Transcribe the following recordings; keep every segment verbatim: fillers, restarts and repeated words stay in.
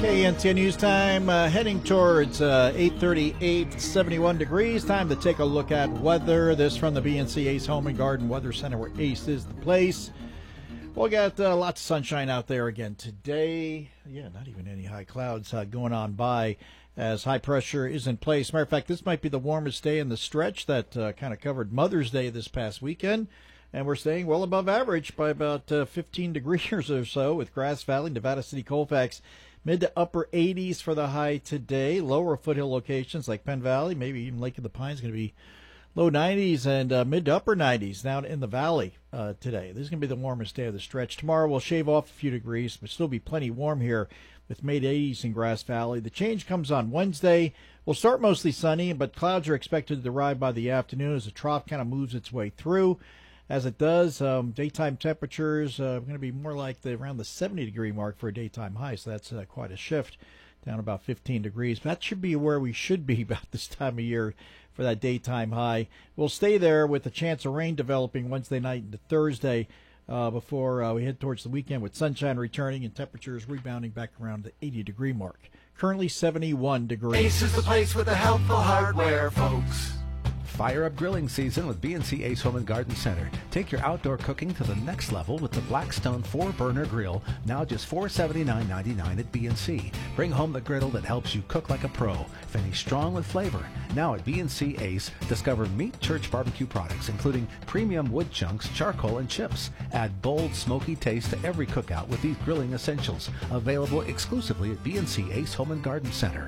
K N T News Time, uh, heading towards uh, eight thirty-eight, seventy-one degrees. Time to take a look at weather. This from the B N C Ace Home and Garden Weather Center, where Ace is the place. We'll got uh, lots of sunshine out there again today. Yeah, not even any high clouds uh, going on by as high pressure is in place. Matter of fact, this might be the warmest day in the stretch that uh, kind of covered Mother's Day this past weekend. And we're staying well above average by about uh, fifteen degrees or so with Grass Valley, Nevada City, Colfax. Mid to upper eighties for the high today. Lower foothill locations like Penn Valley, maybe even Lake of the Pines, going to be low nineties and uh, mid to upper nineties down in the valley uh, today. This is going to be the warmest day of the stretch. Tomorrow we'll shave off a few degrees, but still be plenty warm here with mid eighties in Grass Valley. The change comes on Wednesday. We'll start mostly sunny, but clouds are expected to arrive by the afternoon as the trough kind of moves its way through. As it does, um, daytime temperatures uh, are going to be more like the around the seventy degree mark for a daytime high, so that's uh, quite a shift, down about fifteen degrees. That should be where we should be about this time of year for that daytime high. We'll stay there with a chance of rain developing Wednesday night into Thursday uh, before uh, we head towards the weekend with sunshine returning and temperatures rebounding back around the eighty degree mark. Currently seventy-one degrees. Ace is the place with the helpful hardware, folks. Fire up grilling season with B N C Ace Home and Garden Center. Take your outdoor cooking to the next level with the Blackstone four burner grill, now just four hundred seventy-nine ninety-nine at B N C. Bring home the griddle that helps you cook like a pro. Finish strong with flavor. Now at B N C Ace, discover Meat Church barbecue products, including premium wood chunks, charcoal, and chips. Add bold, smoky taste to every cookout with these grilling essentials. Available exclusively at B N C Ace Home and Garden Center.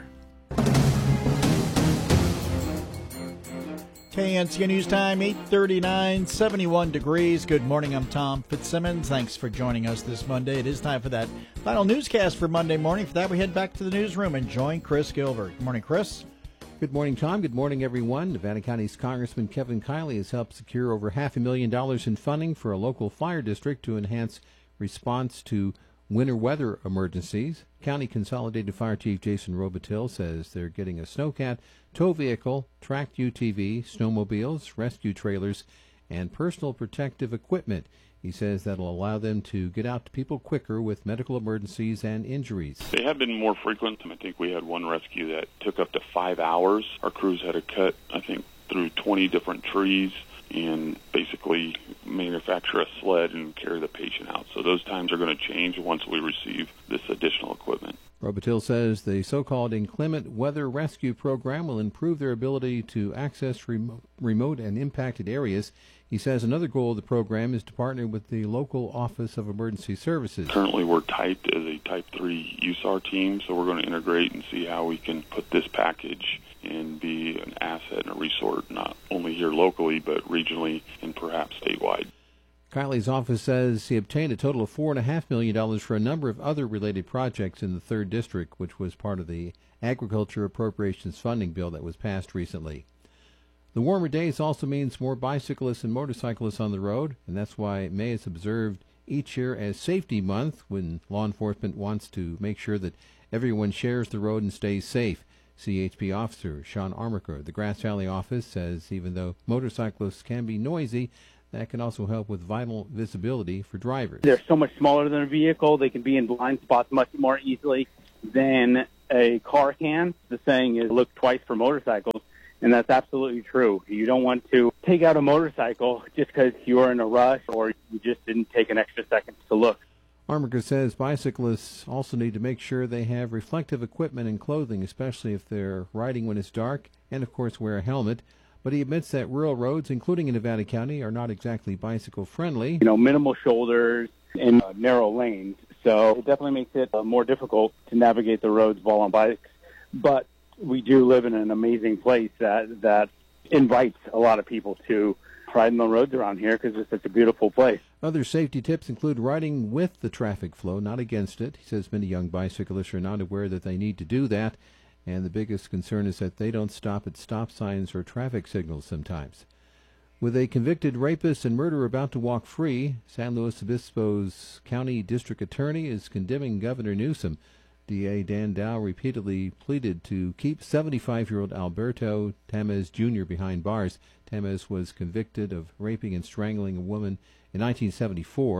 K N T News Time, eight thirty-nine, seventy-one degrees. Good morning, I'm Tom Fitzsimmons. Thanks for joining us this Monday. It is time for that final newscast for Monday morning. For that, we head back to the newsroom and join Chris Gilbert. Good morning, Chris. Good morning, Tom. Good morning, everyone. Nevada County's Congressman Kevin Kiley has helped secure over half a million dollars in funding for a local fire district to enhance response to winter weather emergencies. County Consolidated Fire Chief Jason Robitil says they're getting a snowcat, tow vehicle, tracked U T V, snowmobiles, rescue trailers, and personal protective equipment. He says that'll allow them to get out to people quicker with medical emergencies and injuries. They have been more frequent. I think we had one rescue that took up to five hours. Our crews had to cut, I think, through twenty different trees and basically manufacture a sled and carry the patient out. So those times are going to change once we receive this additional equipment. Robitil says the so-called inclement weather rescue program will improve their ability to access remo- remote and impacted areas. He says another goal of the program is to partner with the local Office of Emergency Services. Currently we're typed as a Type three U S A R team, so we're going to integrate and see how we can put this package and be an asset and a resource not only here locally but regionally and perhaps statewide. Kiley's office says he obtained a total of four point five million dollars for a number of other related projects in the third District, which was part of the Agriculture Appropriations Funding Bill that was passed recently. The warmer days also means more bicyclists and motorcyclists on the road, and that's why May is observed each year as Safety Month, when law enforcement wants to make sure that everyone shares the road and stays safe. C H P officer Sean Armiker, the Grass Valley office, says even though motorcyclists can be noisy, that can also help with vital visibility for drivers. They're so much smaller than a vehicle. They can be in blind spots much more easily than a car can. The saying is look twice for motorcycles, and that's absolutely true. You don't want to take out a motorcycle just because you're in a rush or you just didn't take an extra second to look. Armiker says bicyclists also need to make sure they have reflective equipment and clothing, especially if they're riding when it's dark, and of course wear a helmet. But he admits that rural roads, including in Nevada County, are not exactly bicycle-friendly. You know, minimal shoulders and uh, narrow lanes, so it definitely makes it uh, more difficult to navigate the roads while on bikes. But we do live in an amazing place that, that invites a lot of people to ride on the roads around here because it's such a beautiful place. Other safety tips include riding with the traffic flow, not against it. He says many young bicyclists are not aware that they need to do that, and the biggest concern is that they don't stop at stop signs or traffic signals sometimes. With a convicted rapist and murderer about to walk free, San Luis Obispo's county district attorney is condemning Governor Newsom. D A Dan Dow repeatedly pleaded to keep seventy-five-year-old Alberto Tamez Junior behind bars. Tamez was convicted of raping and strangling a woman in nineteen seventy-four.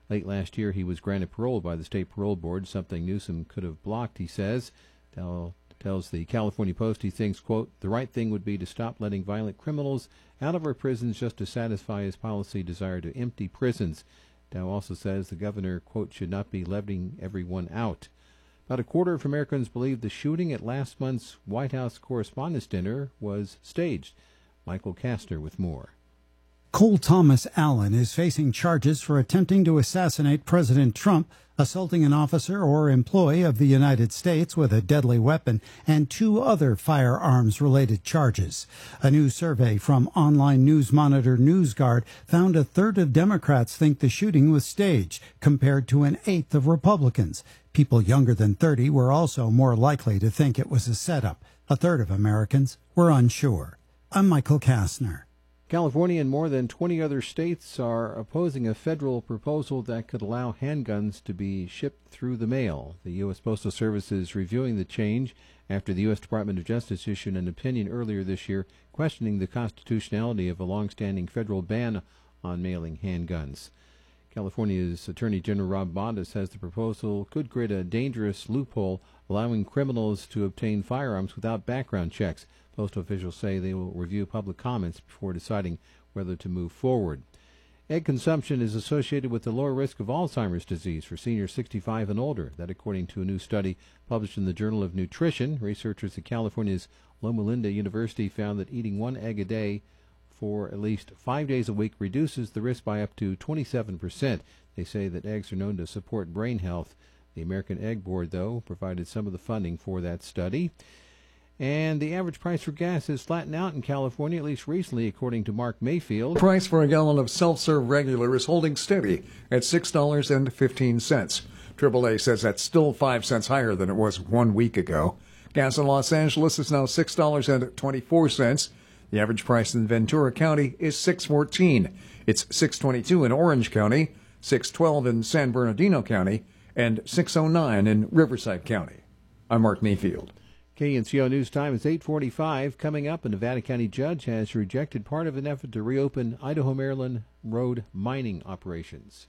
Late last year, he was granted parole by the state parole board, something Newsom could have blocked, he says. Tell, tells the California Post he thinks, quote, the right thing would be to stop letting violent criminals out of our prisons just to satisfy his policy desire to empty prisons. Dow also says the governor, quote, should not be letting everyone out. About a quarter of Americans believe the shooting at last month's White House Correspondents' Dinner was staged. Michael Kastner with more. Cole Thomas Allen is facing charges for attempting to assassinate President Trump, assaulting an officer or employee of the United States with a deadly weapon, and two other firearms-related charges. A new survey from online news monitor NewsGuard found a third of Democrats think the shooting was staged, compared to an eighth of Republicans. People younger than thirty were also more likely to think it was a setup. A third of Americans were unsure. I'm Michael Kastner. California and more than twenty other states are opposing a federal proposal that could allow handguns to be shipped through the mail. The U S. Postal Service is reviewing the change after the U S. Department of Justice issued an opinion earlier this year questioning the constitutionality of a long-standing federal ban on mailing handguns. California's Attorney General Rob Bonta says the proposal could create a dangerous loophole allowing criminals to obtain firearms without background checks. Postal officials say they will review public comments before deciding whether to move forward. Egg consumption is associated with the lower risk of Alzheimer's disease for seniors sixty-five and older. That according to a new study published in the Journal of Nutrition. Researchers at California's Loma Linda University found that eating one egg a day for at least five days a week reduces the risk by up to twenty-seven percent. They say that eggs are known to support brain health. The American Egg Board, though, provided some of the funding for that study. And the average price for gas has flattened out in California, at least recently, according to Mark Mayfield. Price for a gallon of self-serve regular is holding steady at six dollars and fifteen cents. triple A says that's still five cents higher than it was one week ago. Gas in Los Angeles is now six dollars and twenty-four cents. The average price in Ventura County is six dollars and fourteen cents. It's six dollars and twenty-two cents in Orange County, six dollars and twelve cents in San Bernardino County, and six dollars and nine cents in Riverside County. I'm Mark Mayfield. K N C O News Time is eight forty-five. Coming up, a Nevada County judge has rejected part of an effort to reopen Idaho-Maryland road mining operations.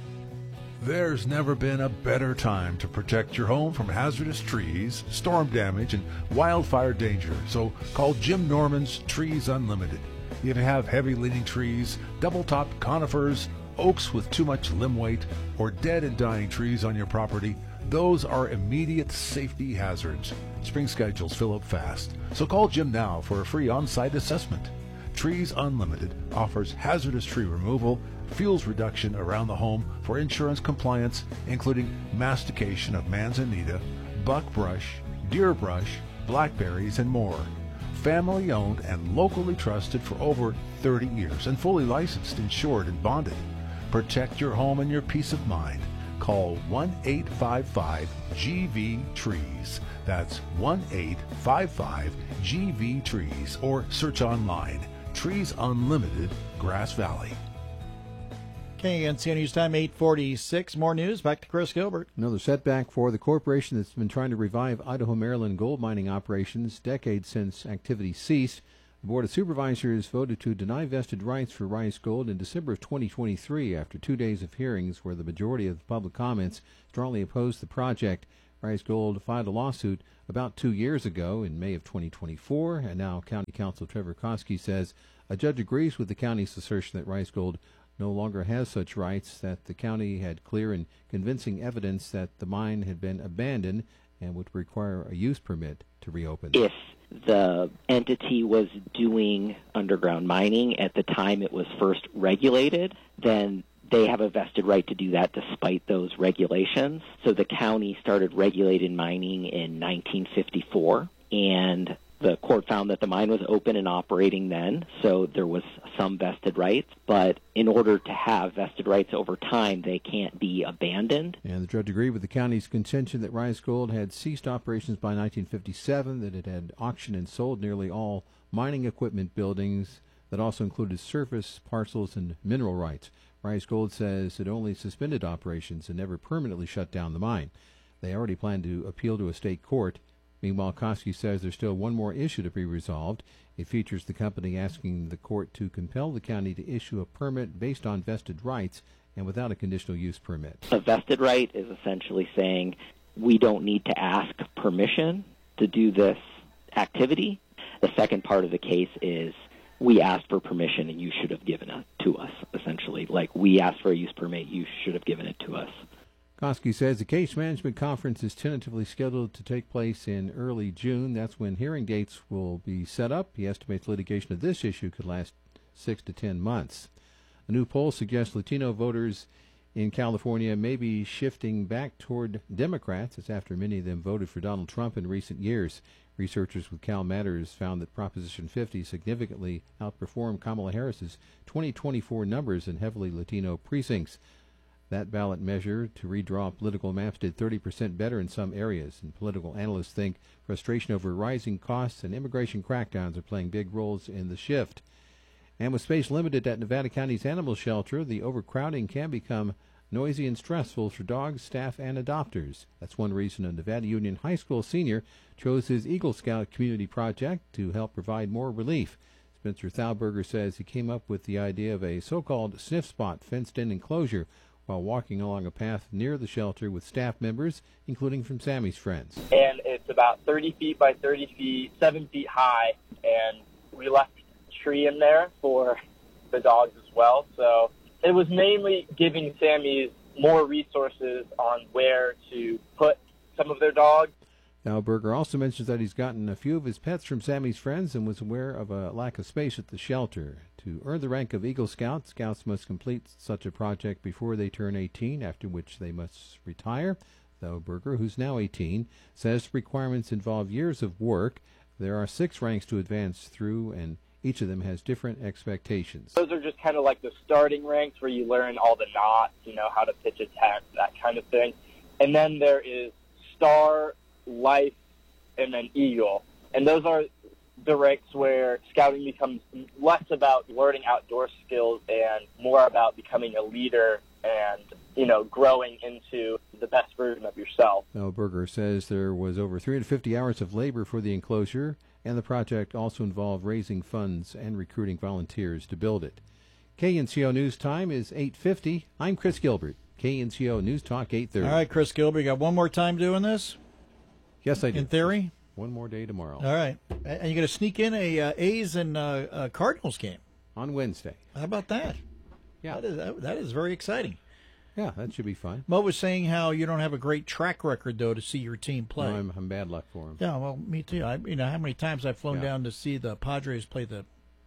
There's never been a better time to protect your home from hazardous trees, storm damage, and wildfire danger. So call Jim Norman's Trees Unlimited. If you have heavy-leaning trees, double-topped conifers, oaks with too much limb weight, or dead and dying trees on your property, those are immediate safety hazards. Spring schedules fill up fast, so call Jim now for a free on-site assessment. Trees Unlimited offers hazardous tree removal, fuels reduction around the home for insurance compliance, including mastication of manzanita, buckbrush, deer brush, blackberries, and more. Family owned and locally trusted for over thirty years and fully licensed, insured, and bonded. Protect your home and your peace of mind. Call one eight five five G V trees. That's one eight five five G V trees or search online. Trees Unlimited, Grass Valley. K N C O News Time, eight forty-six. More news. Back to Chris Gilbert. Another setback for the corporation that's been trying to revive Idaho-Maryland gold mining operations decades since activity ceased. The Board of Supervisors voted to deny vested rights for Rice Gold in December of twenty twenty-three after two days of hearings where the majority of the public comments strongly opposed the project. Rice Gold filed a lawsuit about two years ago in May of twenty twenty-four, and now County Counsel Trevor Koski says a judge agrees with the county's assertion that Rice Gold no longer has such rights, that the county had clear and convincing evidence that the mine had been abandoned and would require a use permit to reopen. If the entity was doing underground mining at the time it was first regulated, then they have a vested right to do that despite those regulations. So the county started regulating mining in nineteen fifty-four, and the court found that the mine was open and operating then, so there was some vested rights. But in order to have vested rights over time, they can't be abandoned. And the judge agreed with the county's contention that Rice Gold had ceased operations by nineteen fifty-seven, that it had auctioned and sold nearly all mining equipment buildings, that also included surface, parcels, and mineral rights. Rice Gold says it only suspended operations and never permanently shut down the mine. They already plan to appeal to a state court. Meanwhile, Koski says there's still one more issue to be resolved. It features the company asking the court to compel the county to issue a permit based on vested rights and without a conditional use permit. A vested right is essentially saying we don't need to ask permission to do this activity. The second part of the case is we asked for permission and you should have given it to us, essentially. Like, we asked for a use permit, you should have given it to us. Koski says the case management conference is tentatively scheduled to take place in early June. That's when hearing dates will be set up. He estimates litigation of this issue could last six to ten months. A new poll suggests Latino voters in California may be shifting back toward Democrats. It's after many of them voted for Donald Trump in recent years. Researchers with Cal Matters found that Proposition fifty significantly outperformed Kamala Harris's twenty twenty-four numbers in heavily Latino precincts. That ballot measure to redraw political maps did thirty percent better in some areas, and political analysts think frustration over rising costs and immigration crackdowns are playing big roles in the shift. And with space limited at Nevada County's animal shelter, the overcrowding can become noisy and stressful for dogs, staff, and adopters. That's one reason a Nevada Union High School senior chose his Eagle Scout community project to help provide more relief. Spencer Thalberger says he came up with the idea of a so-called sniff spot fenced-in enclosure while walking along a path near the shelter with staff members, including from Sammy's Friends. And it's about thirty feet by thirty feet, seven feet high, and we left a tree in there for the dogs as well. So it was mainly giving Sammy's more resources on where to put some of their dogs. Thalberger also mentions that he's gotten a few of his pets from Sammy's Friends and was aware of a lack of space at the shelter. To earn the rank of Eagle Scout, Scouts must complete such a project before they turn eighteen, after which they must retire. Thalberger, who's now eighteen, says requirements involve years of work. There are six ranks to advance through, and each of them has different expectations. Those are just kind of like the starting ranks where you learn all the knots, you know, how to pitch a tent, that kind of thing. And then there is Star, Life, and then Eagle. And those are the ranks where scouting becomes less about learning outdoor skills and more about becoming a leader and, you know, growing into the best version of yourself. Thalberger says there was over three hundred fifty hours of labor for the enclosure, and the project also involved raising funds and recruiting volunteers to build it. K N C O News Time is eight fifty. I'm Chris Gilbert. K N C O News Talk eight thirty. All right, Chris Gilbert, you got one more time doing this? Yes, I do. In theory? One more day tomorrow. All right. And you're going to sneak in a uh, A's and uh, uh, Cardinals game? On Wednesday. How about that? Yeah. That is, that, that is very exciting. Yeah, that should be fun. Mo was saying how you don't have a great track record, though, to see your team play. No, I'm, I'm bad luck for him. Yeah, well, me too. I, you know, how many times I've flown Yeah. down to see the Padres play the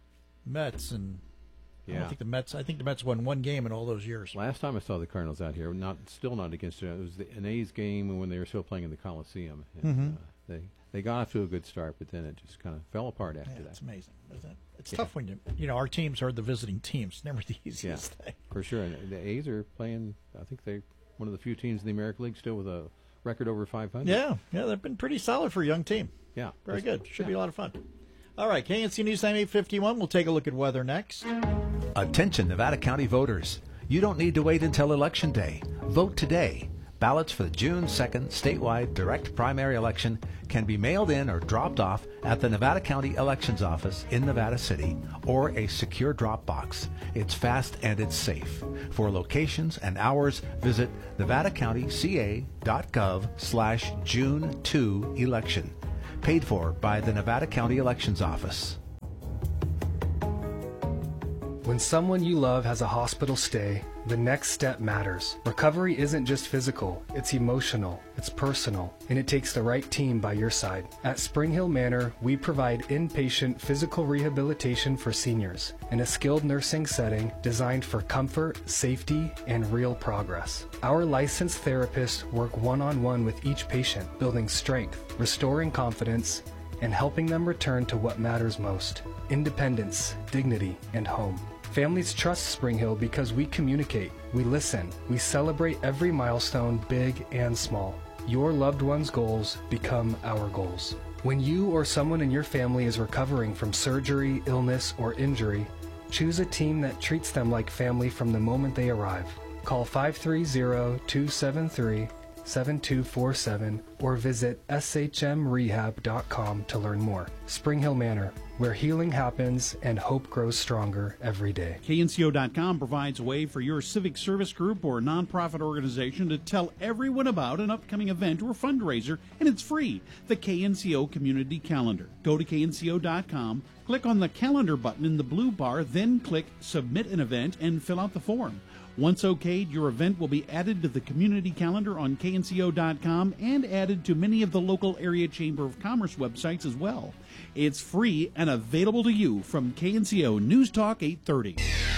Mets, and I Yeah. don't think the Mets. I think the Mets won one game in all those years. Last time I saw the Cardinals out here, not still not against it. It was the, an A's game when they were still playing in the Coliseum. And, Mhm. uh, they they got off to a good start, but then it just kind of fell apart after Yeah, that. it's amazing, isn't it? It's Yeah. tough when you you know our teams are the visiting teams. Never the easiest Yeah, thing. for sure. And the A's are playing. I think they're one of the few teams in the American League still with a record over five hundred. Yeah, yeah, they've been pretty solid for a young team. Yeah, Very That's- good. Should yeah. be a lot of fun. All right, K N C News Time eight fifty-one. We'll take a look at weather next. Attention Nevada County voters. You don't need to wait until Election Day. Vote today. Ballots for the June second statewide direct primary election can be mailed in or dropped off at the Nevada County Elections Office in Nevada City or a secure drop box. It's fast and it's safe. For locations and hours, visit nevada county c a dot gov slash June two election. Paid for by the Nevada County Elections Office. When someone you love has a hospital stay, the next step matters. Recovery isn't just physical, it's emotional, it's personal, and it takes the right team by your side. At Spring Hill Manor, we provide inpatient physical rehabilitation for seniors in a skilled nursing setting designed for comfort, safety, and real progress. Our licensed therapists work one-on-one with each patient, building strength, restoring confidence, and helping them return to what matters most: independence, dignity, and home. Families trust Spring Hill because we communicate, we listen, we celebrate every milestone, big and small. Your loved one's goals become our goals. When you or someone in your family is recovering from surgery, illness, or injury, choose a team that treats them like family from the moment they arrive. Call five three zero, two seven three, seven two four seven or visit s h m rehab dot com to learn more. Spring Hill Manor, where healing happens and hope grows stronger every day. K N C O dot com provides a way for your civic service group or nonprofit organization to tell everyone about an upcoming event or fundraiser, and it's free. The K N C O Community Calendar. Go to K N C O dot com, click on the calendar button in the blue bar, then click Submit an Event and fill out the form. Once okayed, your event will be added to the community calendar on K N C O dot com and added to many of the local area Chamber of Commerce websites as well. It's free and available to you from K N C O News Talk eight thirty.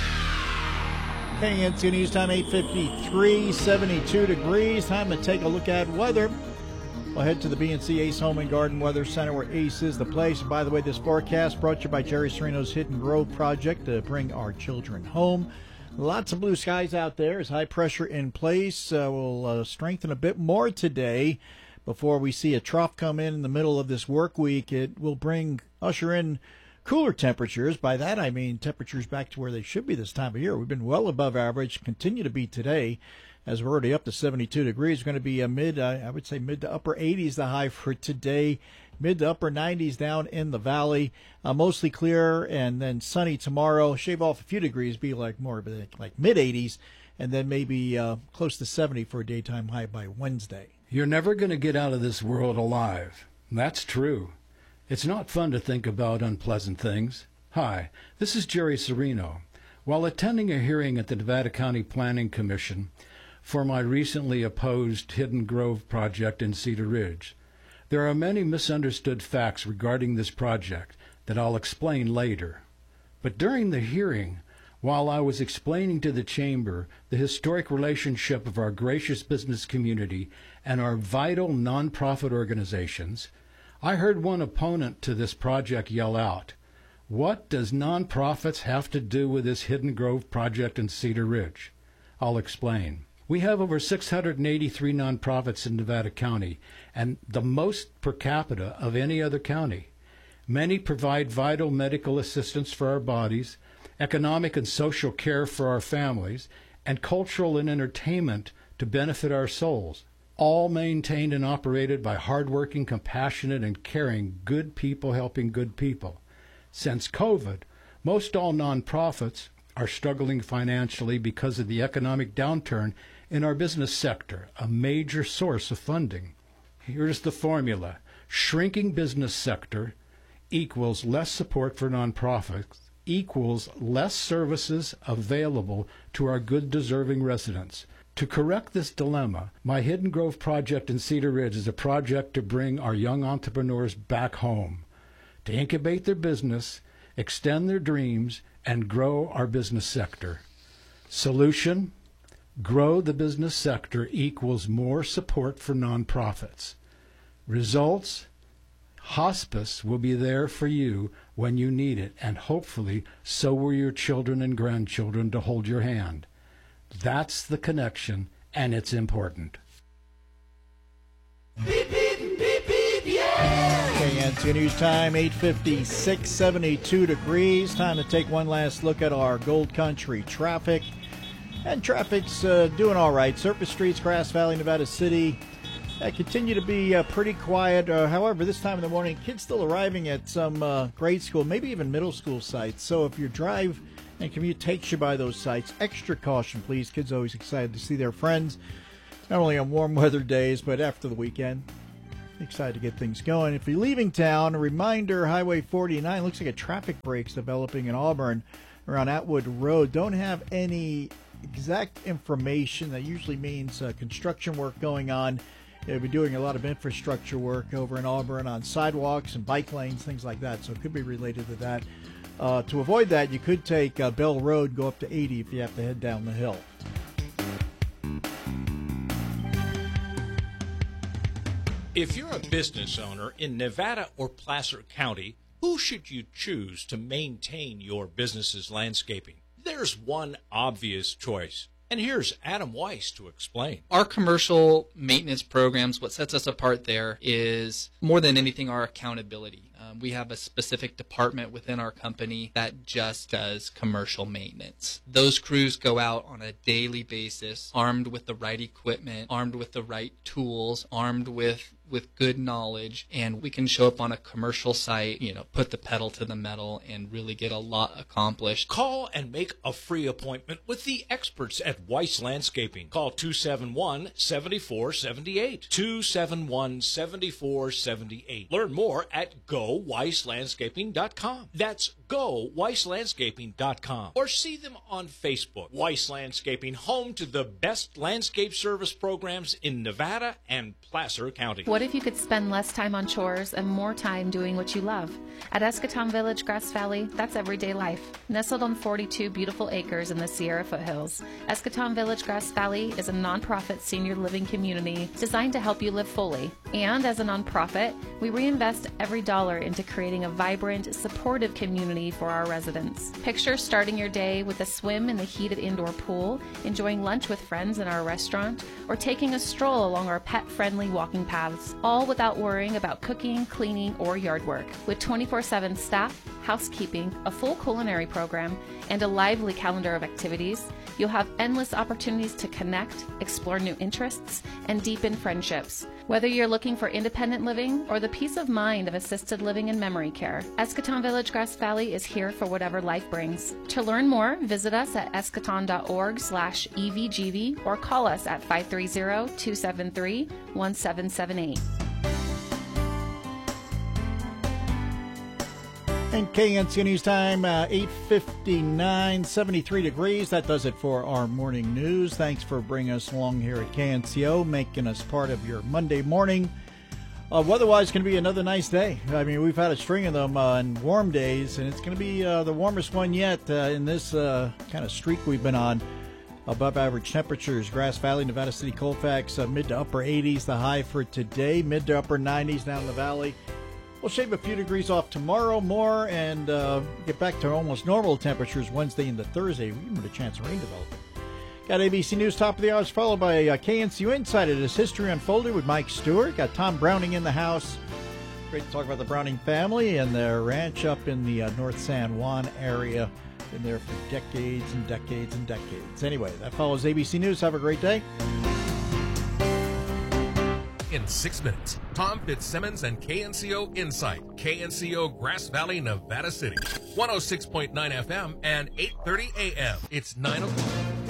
K N C O News Time eight fifty-three, seventy-two degrees. Time to take a look at weather. We'll head to the B and C Ace Home and Garden Weather Center, where Ace is the place. And by the way, this forecast brought to you by Jerry Serino's Hidden Grove project to bring our children home. Lots of blue skies out there as high pressure in place uh, will uh, strengthen a bit more today before we see a trough come in in the middle of this work week. It will bring, usher in cooler temperatures. By that I mean temperatures back to where they should be this time of year. We've been well above average, continue to be today, as we're already up to seventy-two degrees. It's going to be a mid, uh, I would say mid to upper eighties the high for today. Mid to upper nineties down in the valley. Uh, mostly clear and then sunny tomorrow. Shave off a few degrees, be like more like, like mid eighties, and then maybe uh, close to seventy for a daytime high by Wednesday. You're never going to get out of this world alive. That's true. It's not fun to think about unpleasant things. Hi, this is Jerry Serino. While attending a hearing at the Nevada County Planning Commission for my recently opposed Hidden Grove project in Cedar Ridge, there are many misunderstood facts regarding this project that I'll explain later. But during the hearing, while I was explaining to the Chamber the historic relationship of our gracious business community and our vital nonprofit organizations, I heard one opponent to this project yell out, "What does nonprofits have to do with this Hidden Grove project in Cedar Ridge?" I'll explain. We have over six hundred eighty-three nonprofits in Nevada County, and the most per capita of any other county. Many provide vital medical assistance for our bodies, economic and social care for our families, and cultural and entertainment to benefit our souls, all maintained and operated by hardworking, compassionate, and caring good people helping good people. Since COVID, most all nonprofits are struggling financially because of the economic downturn in our business sector, a major source of funding. Here's the formula. Shrinking business sector equals less support for nonprofits, equals less services available to our good deserving residents. To correct this dilemma, my Hidden Grove project in Cedar Ridge is a project to bring our young entrepreneurs back home, to incubate their business, extend their dreams, and grow our business sector. Solution: grow the business sector equals more support for nonprofits. Results: hospice will be there for you when you need it, and hopefully so will your children and grandchildren to hold your hand. That's the connection, and it's important. Beep, beep, beep, beep, yeah! K N C O News Time, eight fifty-six, seventy-two degrees. Time to take one last look at our Gold Country traffic. And traffic's uh, doing all right. Surface streets, Grass Valley, Nevada City, uh, continue to be uh, pretty quiet. Uh, however, this time in the morning, kids still arriving at some uh, grade school, maybe even middle school sites. So if your drive and commute takes you by those sites, extra caution, please. Kids always excited to see their friends, not only on warm weather days, but after the weekend. Excited to get things going. If you're leaving town, a reminder, Highway forty-nine looks like a traffic break's developing in Auburn around Atwood Road. Don't have any exact information. That usually means uh, construction work going on. They'll be doing a lot of infrastructure work over in Auburn on sidewalks and bike lanes, things like that, so it could be related to that. Uh, to avoid that, you could take uh, Bell Road, go up to eighty if you have to head down the hill. If you're a business owner in Nevada or Placer County, who should you choose to maintain your business's landscaping? There's one obvious choice, and here's Adam Weiss to explain. Our commercial maintenance programs, what sets us apart there is more than anything our accountability. Um, we have a specific department within our company that just does commercial maintenance. Those crews go out on a daily basis, armed with the right equipment, armed with the right tools, armed with with good knowledge, and we can show up on a commercial site, you know, put the pedal to the metal and really get a lot accomplished. Call and make a free appointment with the experts at Weiss Landscaping. Call two seven one, seven four seven eight. two seven one, seven four seven eight. Learn more at go weiss landscaping dot com. That's go weiss landscaping dot com. Or see them on Facebook. Weiss Landscaping, home to the best landscape service programs in Nevada and Placer County. What if you could spend less time on chores and more time doing what you love? At Escatón Village, Grass Valley, that's everyday life. Nestled on forty-two beautiful acres in the Sierra foothills, Escatón Village, Grass Valley is a nonprofit senior living community designed to help you live fully. And as a nonprofit, we reinvest every dollar into creating a vibrant, supportive community for our residents. Picture starting your day with a swim in the heated indoor pool, enjoying lunch with friends in our restaurant, or taking a stroll along our pet-friendly walking paths, all without worrying about cooking, cleaning, or yard work. With twenty-four seven staff, housekeeping, a full culinary program, and a lively calendar of activities, you'll have endless opportunities to connect, explore new interests, and deepen friendships. Whether you're looking for independent living or the peace of mind of assisted living and memory care, Escatón Village, Grass Valley is here for whatever life brings. To learn more, visit us at escaton dot org slash E V G V or call us at five three zero, two seven three, one seven seven eight. And K N C O News Time, uh, eight fifty-nine, seventy-three degrees. That does it for our morning news. Thanks for bringing us along here at K N C O, making us part of your Monday morning. Uh, weather-wise, going to be another nice day. I mean, we've had a string of them uh, in warm days, and it's going to be uh, the warmest one yet uh, in this uh, kind of streak we've been on. Above average temperatures, Grass Valley, Nevada City, Colfax, uh, mid to upper eighties, the high for today, mid to upper nineties down in the valley. We'll shave a few degrees off tomorrow more and uh, get back to almost normal temperatures Wednesday into Thursday, even with a chance of rain developing. Got A B C News top of the hours, followed by uh, K N C O Insight as History Unfolded with Mike Stewart. Got Tom Browning in the house. Great to talk about the Browning family and their ranch up in the uh, North San Juan area. Been there for decades and decades and decades. Anyway, that follows A B C News. Have a great day. In six minutes, Tom Fitzsimmons and K N C O Insight. K N C O Grass Valley, Nevada City. one oh six point nine F M and eight thirty A M. It's nine o'clock.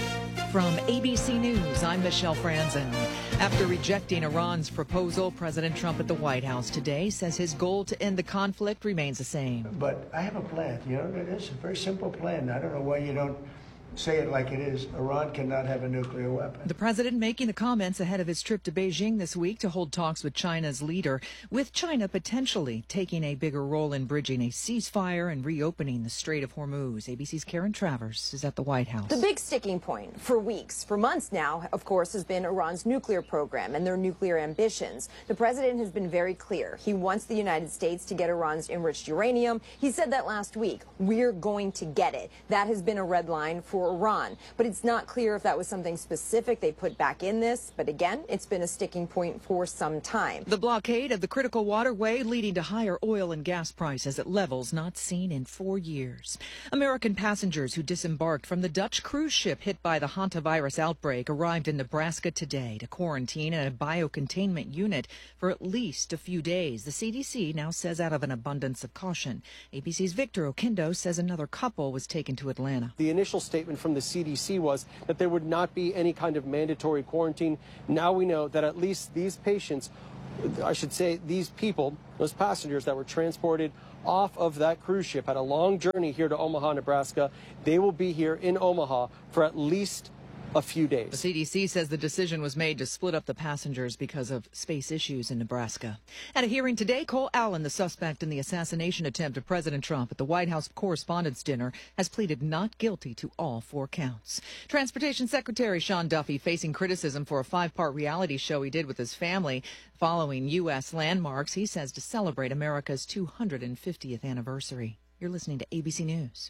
From A B C News, I'm Michelle Franzen. After rejecting Iran's proposal, President Trump at the White House today says his goal to end the conflict remains the same. But I have a plan. You know, it's a very simple plan. I don't know why you don't say it like it is. Iran cannot have a nuclear weapon. The president making the comments ahead of his trip to Beijing this week to hold talks with China's leader, with China potentially taking a bigger role in bridging a ceasefire and reopening the Strait of Hormuz. A B C's Karen Travers is at the White House. The big sticking point for weeks, for months now, of course, has been Iran's nuclear program and their nuclear ambitions. The president has been very clear. He wants the United States to get Iran's enriched uranium. He said that last week. We're going to get it. That has been a red line for Iran. But it's not clear if that was something specific they put back in this. But again, it's been a sticking point for some time. The blockade of the critical waterway leading to higher oil and gas prices at levels not seen in four years. American passengers who disembarked from the Dutch cruise ship hit by the hantavirus outbreak arrived in Nebraska today to quarantine in a biocontainment unit for at least a few days. The C D C now says out of an abundance of caution. A B C's Victor Okindo says another couple was taken to Atlanta. The initial statement from the C D C was that there would not be any kind of mandatory quarantine. Now we know that at least these patients, I should say these people, those passengers that were transported off of that cruise ship, had a long journey here to Omaha, Nebraska. They will be here in Omaha for at least a few days. The C D C says the decision was made to split up the passengers because of space issues in Nebraska. At a hearing today, Cole Allen, the suspect in the assassination attempt of President Trump at the White House Correspondents' Dinner, has pleaded not guilty to all four counts. Transportation Secretary Sean Duffy facing criticism for a five-part reality show he did with his family following U S landmarks, he says, to celebrate America's two hundred fiftieth anniversary. You're listening to A B C News.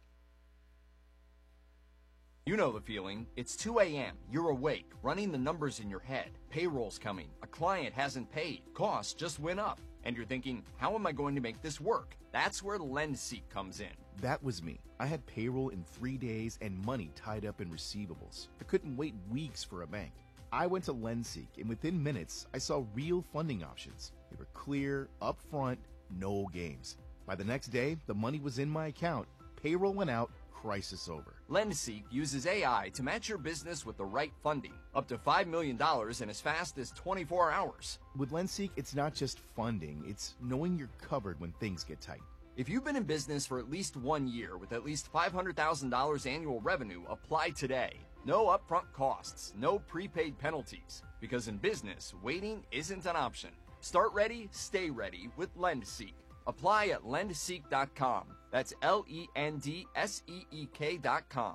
You know the feeling. It's two a m You're awake, running the numbers in your head. Payroll's coming. A client hasn't paid. Costs just went up. And you're thinking, how am I going to make this work? That's where LendSeek comes in. That was me. I had payroll in three days and money tied up in receivables. I couldn't wait weeks for a bank. I went to LendSeek, and within minutes, I saw real funding options. They were clear, upfront, no games. By the next day, the money was in my account, payroll went out, crisis over. LendSeek uses A I to match your business with the right funding, up to five million dollars in as fast as twenty-four hours. With LendSeek, it's not just funding, it's knowing you're covered when things get tight. If you've been in business for at least one year with at least five hundred thousand dollars annual revenue, apply today. No upfront costs, no prepaid penalties, because in business, waiting isn't an option. Start ready, stay ready with LendSeek. Apply at lend seek dot com. That's L E N D S E E K dot com.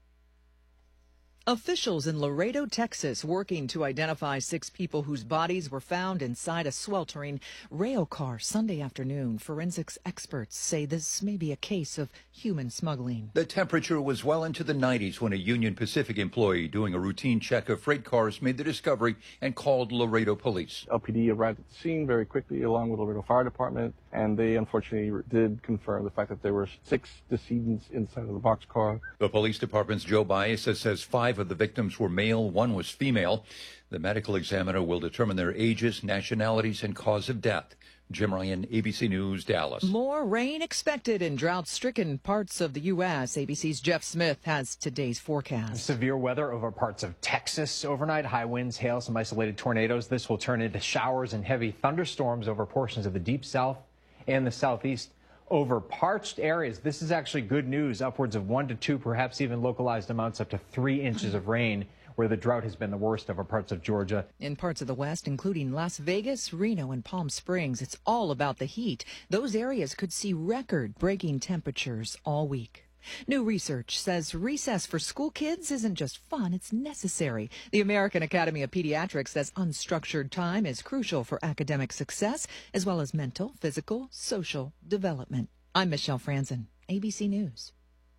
Officials in Laredo, Texas, working to identify six people whose bodies were found inside a sweltering rail car Sunday afternoon. Forensics experts say this may be a case of human smuggling. The temperature was well into the nineties when a Union Pacific employee doing a routine check of freight cars made the discovery and called Laredo police. L P D arrived at the scene very quickly along with Laredo Fire Department, and they unfortunately did confirm the fact that there were six decedents inside of the boxcar. The police department's Joe Baez says five of the victims were male, one was female. The medical examiner will determine their ages, nationalities, and cause of death. Jim Ryan, A B C News, Dallas. More rain expected in drought-stricken parts of the U S A B C's Jeff Smith has today's forecast. Severe weather over parts of Texas overnight. High winds, hail, some isolated tornadoes. This will turn into showers and heavy thunderstorms over portions of the deep south and the southeast. Over parched areas, this is actually good news. Upwards of one to two, perhaps even localized amounts up to three inches of rain, where the drought has been the worst over parts of Georgia. In parts of the West, including Las Vegas, Reno, and Palm Springs, it's all about the heat. Those areas could see record-breaking temperatures all week. New research says recess for school kids isn't just fun, it's necessary. The American Academy of Pediatrics says unstructured time is crucial for academic success, as well as mental, physical, social development. I'm Michelle Franzen, A B C News.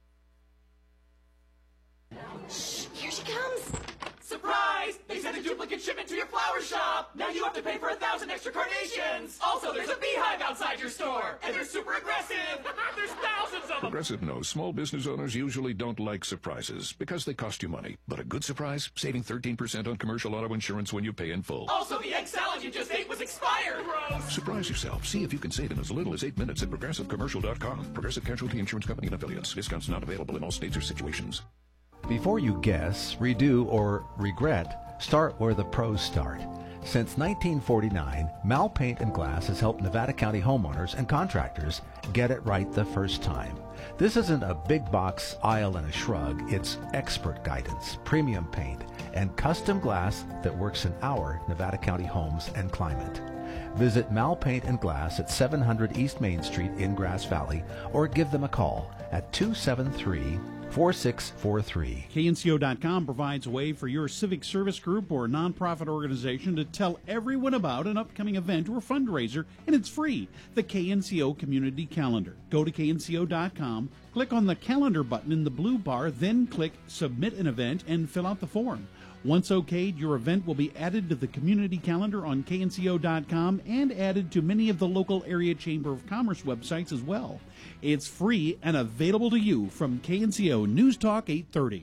Shh, here she comes. Surprise! They sent a duplicate shipment to your flower shop. Now you have to pay for a thousand extra carnations. Also, there's a beehive outside your store, and they're super aggressive. There's thousands of them. Progressive knows small business owners usually don't like surprises because they cost you money. But a good surprise, saving thirteen percent on commercial auto insurance when you pay in full. Also, the egg salad you just ate was expired. Gross. Surprise yourself. See if you can save in as little as eight minutes at progressive commercial dot com. Progressive Casualty Insurance Company and affiliates. Discounts not available in all states or situations. Before you guess, redo, or regret, start where the pros start. Since nineteen forty-nine, Mal Paint and Glass has helped Nevada County homeowners and contractors get it right the first time. This isn't a big box aisle and a shrug. It's expert guidance, premium paint, and custom glass that works in our Nevada County homes and climate. Visit Mal Paint and Glass at seven hundred East Main Street in Grass Valley, or give them a call at two seven three, four six four three. K N C O dot com provides a way for your civic service group or nonprofit organization to tell everyone about an upcoming event or fundraiser, and it's free. The K N C O Community Calendar. Go to K N C O dot com, click on the calendar button in the blue bar, then click Submit an Event and fill out the form. Once okayed, your event will be added to the community calendar on K N C O dot com and added to many of the local area Chamber of Commerce websites as well. It's free and available to you from K N C O News Talk eight thirty.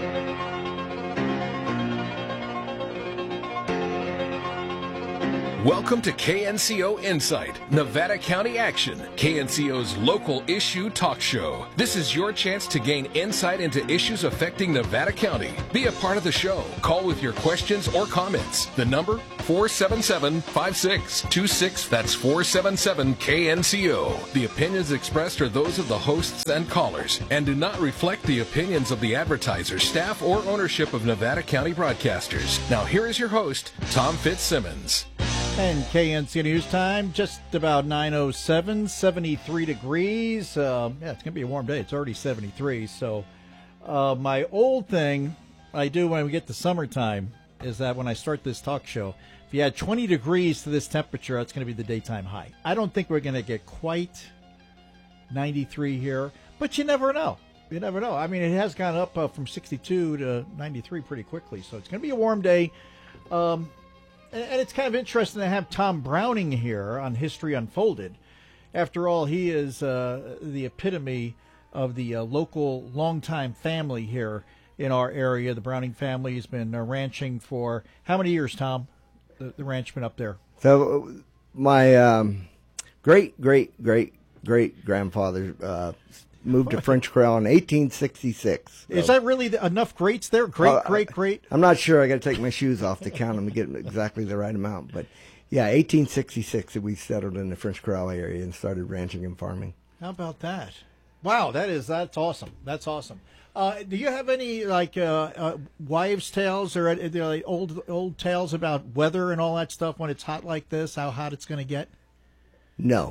Welcome to K N C O Insight, Nevada County Action, K N C O's local issue talk show. This is your chance to gain insight into issues affecting Nevada County. Be a part of the show. Call with your questions or comments. The number, four seven seven, five six two six. That's four seven seven K N C O. The opinions expressed are those of the hosts and callers and do not reflect the opinions of the advertisers, staff, or ownership of Nevada County Broadcasters. Now here is your host, Tom Fitzsimmons. And K N C O News time, just about nine oh seven, seventy-three degrees. Uh, yeah, it's going to be a warm day. It's already seventy-three. So uh, my old thing I do when we get to summertime is that when I start this talk show, if you add twenty degrees to this temperature, that's going to be the daytime high. I don't think we're going to get quite ninety-three here, but you never know. You never know. I mean, it has gone up uh, from sixty-two to ninety-three pretty quickly, so it's going to be a warm day. Um, And it's kind of interesting to have Tom Browning here on History Unfolded. After all, he is uh, the epitome of the uh, local longtime family here in our area. The Browning family has been uh, ranching for how many years, Tom? The, the ranch been up there. So my um, great great great great grandfather uh, moved to French Corral in eighteen sixty-six. So. Is that really the, enough greats there? Great, Uh, great, great. I'm not sure. I got to take my shoes off to count them to get exactly the right amount. But yeah, eighteen sixty-six we settled in the French Corral area and started ranching and farming. How about that? Wow, that is that's awesome. That's awesome. Uh, do you have any like uh, uh, wives' tales or uh, you know, like old old tales about weather and all that stuff when it's hot like this? How hot it's going to get? No.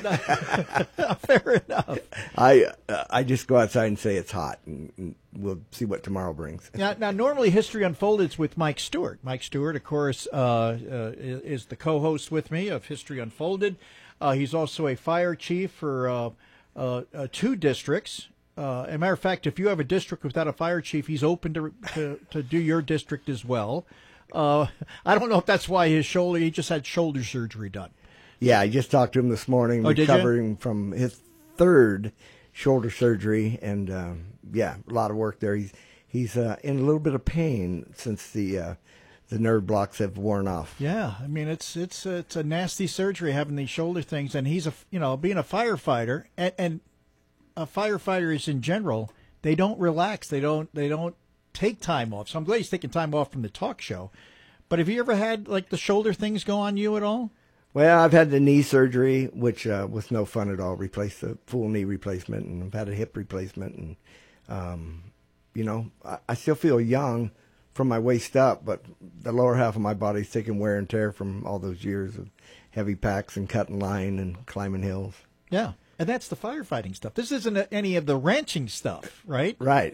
Fair enough. I uh, I just go outside and say it's hot, and, and we'll see what tomorrow brings. Now, now, normally History Unfolded is with Mike Stewart. Mike Stewart, of course, uh, uh, is the co-host with me of History Unfolded. Uh, he's also a fire chief for uh, uh, uh, two districts. Uh, as a matter of fact, if you have a district without a fire chief, he's open to to, to do your district as well. Uh, I don't know if that's why his shoulder, he just had shoulder surgery done. Yeah, I just talked to him this morning, Oh, did you? recovering from his third shoulder surgery, and um, yeah, a lot of work there. He's he's uh, in a little bit of pain since the uh, the nerve blocks have worn off. Yeah, I mean it's it's it's a nasty surgery having these shoulder things, and he's a you know being a firefighter, and, and a firefighter is in general they don't relax, they don't they don't take time off. So I'm glad he's taking time off from the talk show. But have you ever had like the shoulder things go on you at all? Well, I've had the knee surgery, which uh, was no fun at all. Replaced the full knee replacement, and I've had a hip replacement, and um, you know, I, I still feel young from my waist up, but the lower half of my body's taking wear and tear from all those years of heavy packs and cutting line and climbing hills. Yeah, and that's the firefighting stuff. This isn't any of the ranching stuff, right? Right.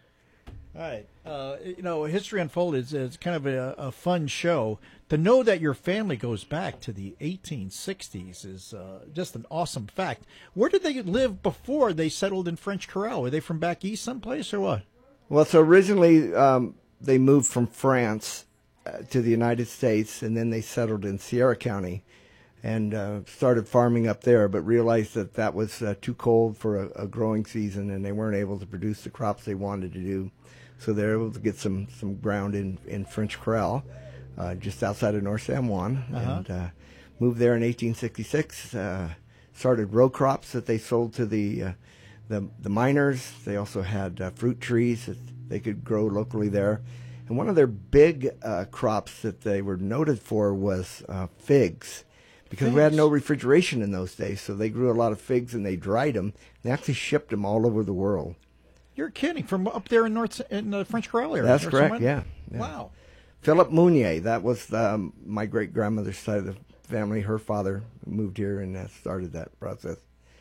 All right. Uh, you know, History Unfolded is, is kind of a, a fun show. To know that your family goes back to the eighteen sixties is uh, just an awesome fact. Where did they live before they settled in French Corral? Were they from back east someplace or what? Well, so originally um, they moved from France uh, to the United States, and then they settled in Sierra County and uh, started farming up there, but realized that that was uh, too cold for a, a growing season, and they weren't able to produce the crops they wanted to do. So they're able to get some, some ground in, in French Corral, uh, just outside of North San Juan, Uh-huh. and uh, moved there in eighteen sixty-six. Uh, started row crops that they sold to the uh, the, the miners. They also had uh, fruit trees that they could grow locally there. And one of their big uh, crops that they were noted for was uh, figs, because we had Figs? no refrigeration in those days. So they grew a lot of figs, and they dried them. They actually shipped them all over the world. You're kidding. From up there in North in the French Corral area. That's North correct, San Juan? yeah, yeah. Wow. Philip Mounier, that was um, my great-grandmother's side of the family. Her father moved here and uh, started that process.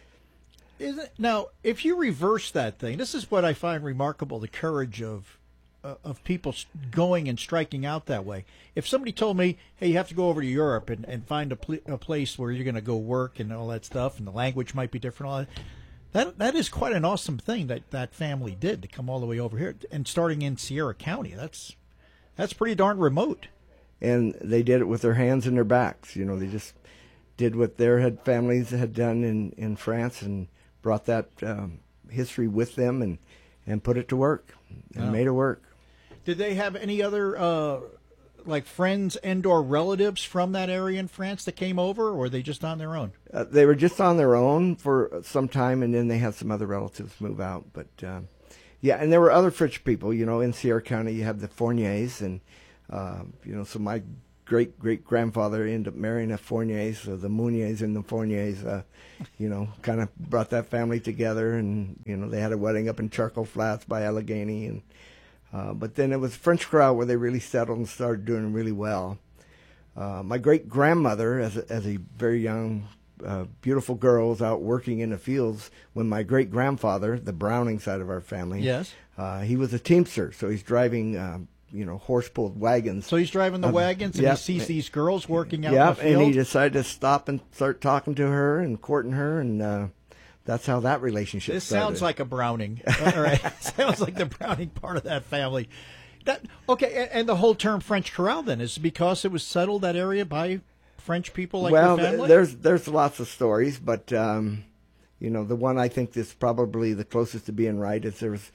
Isn't now, if you reverse that thing, this is what I find remarkable: the courage of uh, of people s- going and striking out that way. If somebody told me, "Hey, you have to go over to Europe and, and find a, pl- a place where you're going to go work and all that stuff, and the language might be different," all that, that that is quite an awesome thing that that family did to come all the way over here and starting in Sierra County. That's that's pretty darn remote. And they did it with their hands and their backs. You know, they just did what their had families had done in, in France and brought that um, history with them and, and put it to work and Wow. made it work. Did they have any other uh, like friends and or relatives from that area in France that came over, or were they just on their own? Uh, they were just on their own for some time, and then they had some other relatives move out. But um, yeah, and there were other French people. You know, in Sierra County, you have the Fourniers, and uh, you know, so my great great grandfather ended up marrying a Fournier, so the Mouniers and the Fourniers, uh, you know, kind of brought that family together, and you know, they had a wedding up in Charcoal Flats by Allegheny, and uh, but then it was French Corral where they really settled and started doing really well. Uh, my great grandmother, as a, as a very young, uh, beautiful girl, was out working in the fields when my great grandfather, the Browning side of our family, Yes. uh, he was a teamster, so he's driving, uh, you know, horse pulled wagons. So he's driving the Um, wagons, and yep. he sees these girls working out Yep, in the field. and he decided to stop and start talking to her and courting her, and uh, that's how that relationship This started. sounds like a Browning. All right, sounds like the Browning part of that family. That okay, and, and the whole term French Corral then is because it was settled that area by French people like well, your family. th- there's there's lots of stories, but um, you know, the one I think that's probably the closest to being right is there was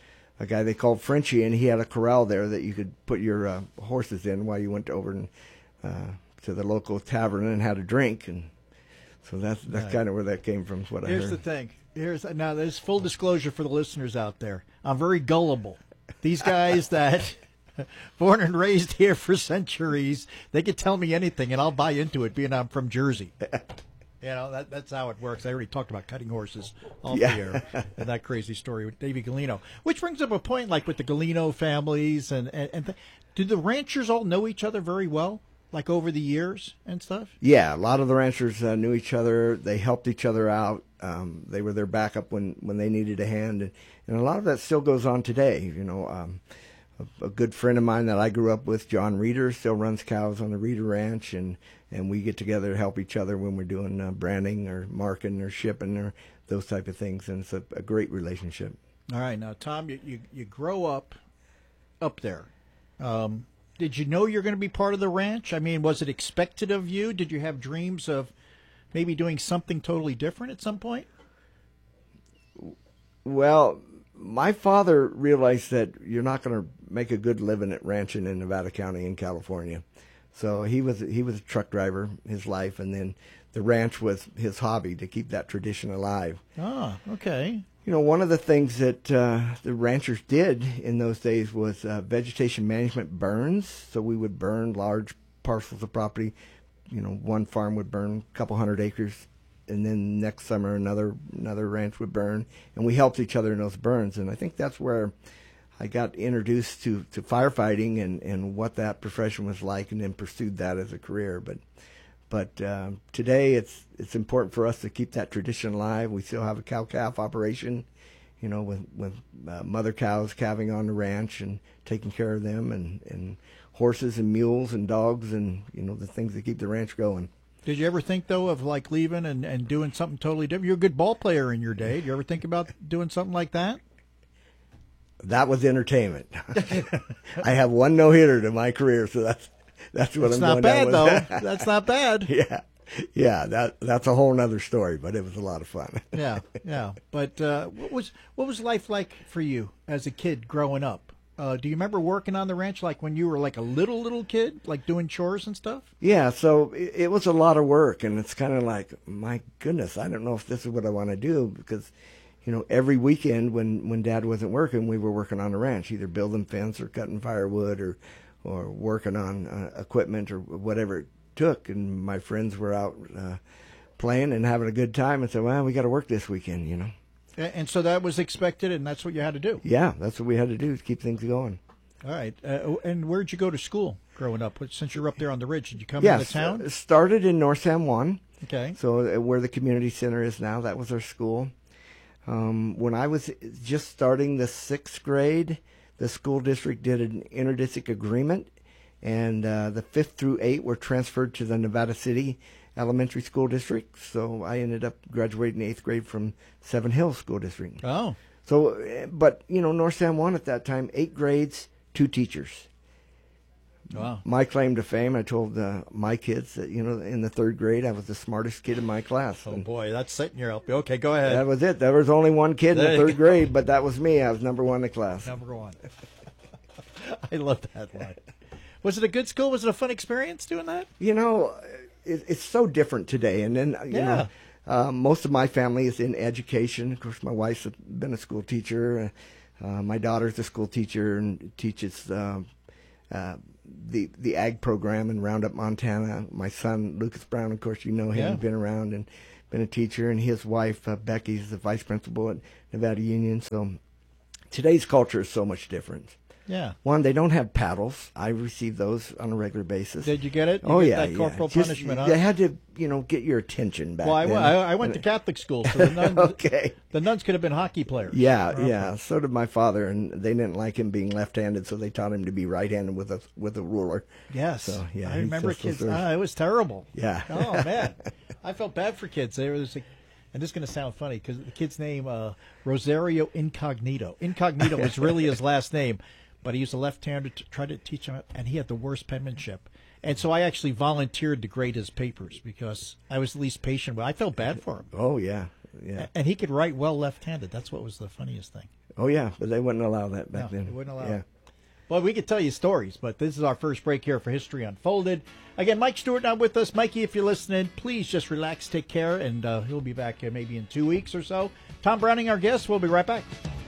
a guy they called Frenchie, and he had a corral there that you could put your uh, horses in while you went over and, uh, to the local tavern and had a drink. And so that's that's Right. kind of where that came from. Is what Here's I the heard. thing. Here's now. There's full disclosure for the listeners out there. I'm very gullible. These guys that born and raised here for centuries, they could tell me anything and I'll buy into it, being I'm from Jersey. You know, that, that's how it works. I already talked about cutting horses off Yeah. the air and that crazy story with Davey Galino. Which brings up a point, like with the Galino families and and, and th- do the ranchers all know each other very well, like over the years and stuff? Yeah, a lot of the ranchers uh, knew each other. They helped each other out. Um, they were their backup when, when they needed a hand, and, and a lot of that still goes on today. You know, um, a, a good friend of mine that I grew up with, John Reeder, still runs cows on the Reeder Ranch, and, and we get together to help each other when we're doing uh, branding or marking or shipping or those type of things, and it's a, a great relationship. All right, now Tom, you you, you grow up up there. Um, did you know you're going to be part of the ranch? I mean, was it expected of you? Did you have dreams of maybe doing something totally different at some point? Well, my father realized that you're not going to make a good living at ranching in Nevada County in California. So he was he was a truck driver his life, and then the ranch was his hobby to keep that tradition alive. Ah, okay. You know, one of the things that uh, the ranchers did in those days was uh, vegetation management burns. So we would burn large parcels of property. You know, one farm would burn a couple hundred acres, and then next summer another another ranch would burn, and we helped each other in those burns. And I think that's where I got introduced to, to firefighting and, and what that profession was like, and then pursued that as a career. But but uh, today it's it's important for us to keep that tradition alive. We still have a cow-calf operation, you know, with with uh, mother cows calving on the ranch and taking care of them, and, and horses and mules and dogs and, you know, the things that keep the ranch going. Did you ever think, though, of like leaving and, and doing something totally different? You're a good ball player in your day. Did you ever think about doing something like that? That was entertainment. I have one no-hitter to my career, so that's that's what It's I'm not going bad, down with. though. That's not bad. Yeah, yeah. That that's a whole other story, but it was a lot of fun. Yeah, yeah. But uh, what was what was life like for you as a kid growing up? Uh, do you remember working on the ranch like when you were like a little little kid, like doing chores and stuff? Yeah, so it, it was a lot of work, and it's kind of like, my goodness, I don't know if this is what I want to do, because, you know, every weekend when, when Dad wasn't working, we were working on the ranch, either building fence or cutting firewood or or working on uh, equipment or whatever it took. And my friends were out uh, playing and having a good time, and said, well, we got to work this weekend, you know. A- And so that was expected, and that's what you had to do. Yeah, that's what we had to do, to keep things going. All right. Uh, and where'd you go to school growing up? Since you're up there on the ridge, did you come Yeah, into town? s- started in North San Juan. Okay. So uh, where the community center is now, that was our school. Um, when I was just starting the sixth grade, the school district did an interdistrict agreement, and uh, the fifth through eight were transferred to the Nevada City Elementary School District. So I ended up graduating eighth grade from Seven Hills School District. Oh. So, uh, but, you know, North San Juan at that time, eight grades, two teachers. Wow. My claim to fame, I told uh, my kids that, you know, in the third grade, I was the smartest kid in my class. Oh, And boy, that's setting you up. Okay, go ahead. that was it. There was only one kid in There the you third go. grade, but that was me. I was number one in the class. Number one. I love that line. Was it a good school? Was it a fun experience doing that? You know, it, it's so different today. And then, you Yeah. know, uh, most of my family is in education. Of course, my wife's been a school teacher. Uh, my daughter's a school teacher and teaches uh, uh, the the ag program in Roundup, Montana. My son, Lucas Brown, of course, you know him, Yeah. been around and been a teacher. And his wife, uh, Becky's the vice principal at Nevada Union. So today's culture is so much different. Yeah. One, they don't have paddles. I receive those on a regular basis. Did you get it? You oh get yeah, that corporal yeah. Just- punishment, huh? They had to, you know, get your attention back Well, I, then. I, I went to Catholic school, so the nuns, Okay. the nuns could have been hockey players. Yeah, Okay. yeah. So did my father, and they didn't like him being left-handed, so they taught him to be right-handed with a with a ruler. Yes. So yeah, I he remember still kids. serves. Ah, it was terrible. Yeah. Oh man, I felt bad for kids. There was like, and this is going to sound funny because the kid's name uh, Rosario Incognito. Incognito was really his last name, but he was a left-hander to try to teach him, and he had the worst penmanship. And so I actually volunteered to grade his papers because I was the least patient. But I felt bad for him. Oh yeah, yeah. And he could write well left-handed. That's what was the funniest thing. Oh, yeah, but they wouldn't allow that back No, then. they wouldn't allow yeah. it. Well, we could tell you stories, but this is our first break here for History Unfolded. Again, Mike Stewart now with us. Mikey, if you're listening, please just relax, take care, and uh, he'll be back uh, maybe in two weeks or so. Tom Browning, our guest. We'll be right back.